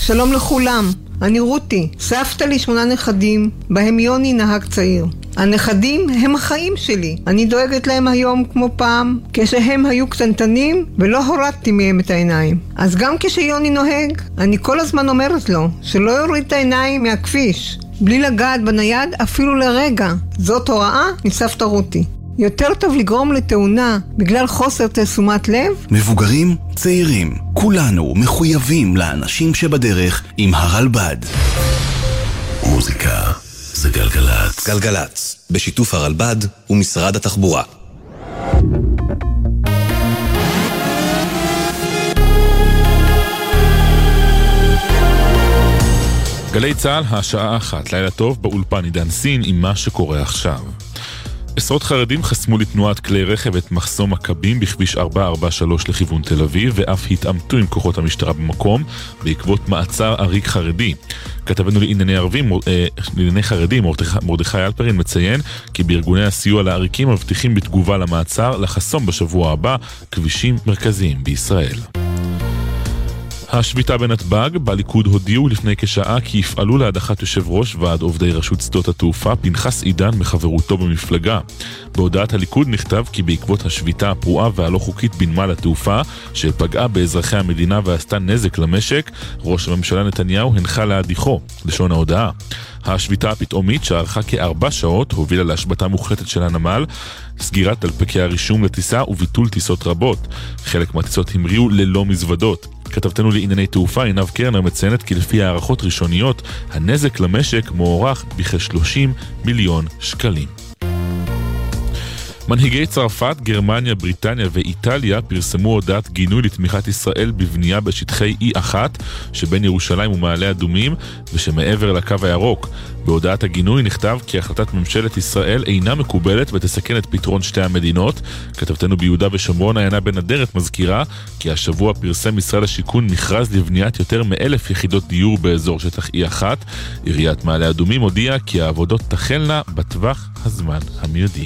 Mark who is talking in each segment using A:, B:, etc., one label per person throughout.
A: שלום לכולם, אני רותי, סבתא לי 8 נכדים, בהם יוני נהג צעיר. הנכדים הם החיים שלי, אני דואגת להם היום כמו פעם, כשהם היו קטנטנים ולא הורדתי מהם את העיניים. אז גם כשיוני נוהג, אני כל הזמן אומרת לו שלא יוריד את העיניים מהכביש, בלי לגעת בנייד אפילו לרגע. זאת הוראה מסבתא רותי. יותר טוב לגרום לתאונה בגלל חוסר תשומת לב.
B: מבוגרים, צעירים, כולנו מחויבים לאנשים שבדרך עם הרלב"ד. מוזיקה זה גלגלץ.
C: גלגלץ, בשיתוף הרלב"ד ומשרד התחבורה.
D: גלי צהל, השעה 1, לילה טוב, באולפן עידן סין עם מה שקורה עכשיו. עשרות חרדים חסמו לתנועת כלי רכב את מחסום מכבים בכביש 443 לכיוון תל אביב, ואף התעמתו עם כוחות המשטרה במקום בעקבות מעצר עריק חרדי. כתבנו לענייני חרדים מרדכי אלפרין מציין כי בארגוני הסיוע לעריקים מבטיחים בתגובה למעצר לחסום בשבוע הבא כבישים מרכזיים בישראל. השביתה בנתב"ג, בליכוד הודיעו לפני כשעה כי יפעלו להדחת יושב ראש ועד עובדי רשות שדות התעופה פנחס עידן מחברותו במפלגה. בהודעת הליכוד נכתב כי בעקבות השביתה הפרועה והלא חוקית בנמל התעופה שפגעה באזרחי המדינה ועשתה נזק למשק, ראש הממשלה נתניהו הנחה להדיחו. לשון ההודעה, השביתה הפתאומית שארכה כ4 שעות הובילה להשבתה מוחלטת של הנמל, סגירת דלפקי הרישום לטיסה וביטול טיסות רבות. חלק מהטיסות המריאו ללא מזוודות. כתבתנו לענייני תעופה עינב קרנר מציינת כי לפי הערכות ראשוניות הנזק למשק מוערך בכ-30 מיליון שקלים. מנהיגי צרפת, גרמניה, בריטניה ואיטליה פרסמו הודעת גינוי לתמיכת ישראל בבנייה בשטחי E1 שבין ירושלים ומעלה אדומים ושמעבר לקו הירוק. בהודעת הגינוי נכתב כי החלטת ממשלת ישראל אינה מקובלת ותסכן את פתרון שתי המדינות. כתבתנו ביהודה ושומרון עיינה בן אדרת מזכירה כי השבוע פרסם משרד השיכון מכרז לבניית יותר מ1,000 יחידות דיור באזור שטח E1. עיריית מעלה אדומים הודיעה כי העבודות תחלנה בטווח הזמן המיידי.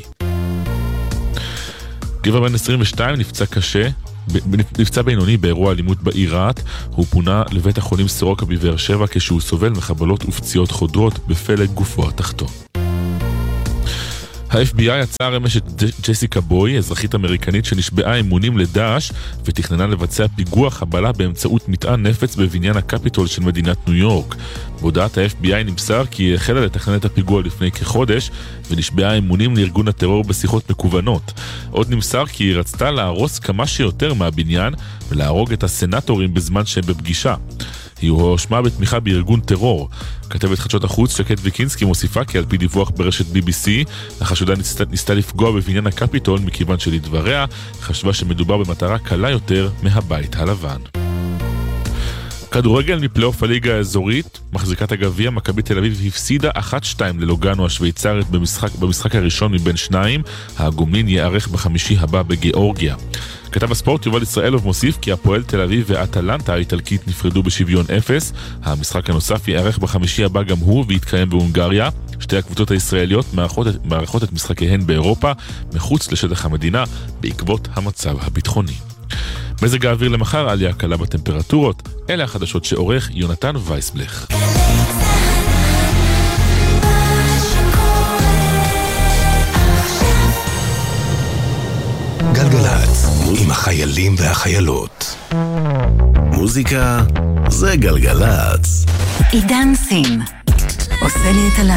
D: גבר בן 22 נפצע בינוני באירוע אלימות בעיר רהט. הוא פונה לבית החולים סורוקה בבאר שבע כשהוא סובל מחבלות ופציעות חודרות בפלג גופו התחתון. ה-FBI יצא אמש את ג'סיקה בוי, אזרחית אמריקנית שנשבעה אמונים לדאעש ותכננה לבצע פיגוע חבלה באמצעות מטען נפץ בבניין הקפיטול של מדינת ניו יורק. בהודעת ה-FBI נמסר כי היא החלה לתכנן את הפיגוע לפני כחודש ונשבעה אמונים לארגון הטרור בשיחות מקוונות. עוד נמסר כי היא רצתה להרוס כמה שיותר מהבניין ולהרוג את הסנטורים בזמן שהם בפגישה. היא הואשמה בתמיכה בארגון טרור. כתבת חדשות החוץ שקד ויקינסקי מוסיפה כי על פי דיווח ברשת BBC, החשודה ניסתה לפגוע בבניין הקפיטול מכיוון שלדבריה חשבה שמדובר במטרה קלה יותר מהבית הלבן. כדורגל מפלייאוף הליגה האזורית, מחזיקת הגביע מכבי תל אביב הפסידה 1-2 ללוגאנו השוויצרית במשחק הראשון מבין שניים. הגומלין יערך בחמישי הבא בגיאורגיה. כתב הספורט יובל ישראלוב מוסיף כי הפועל תל אביב ואטלנטה האיטלקית נפרדו בשוויון 0. המשחק הנוסף יערך בחמישי הבא גם הוא ויתקיים בהונגריה. שתי הקבוצות הישראליות מארחות את משחקיהן באירופה מחוץ לשטח המדינה בעקבות המצב הביטחוני. מזג האוויר למחר, עלייה קלה בטמפרטורות. אלה החדשות שעורך יונתן וייסבלך.
B: גלגלץ, עם החיילים והחיילות. מוזיקה זה גלגלץ.
E: עידן סין עושה לי את הלילה.